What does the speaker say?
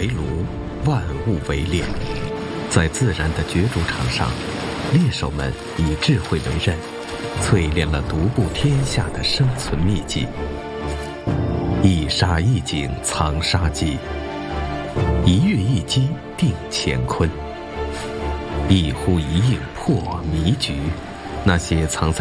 为炉，万物为炼。在自然的角逐场上，猎手们以智慧为刃，淬炼了独步天下的生存秘籍。一沙一景藏杀机，一跃一击定乾坤，一呼一应破迷局。那些藏在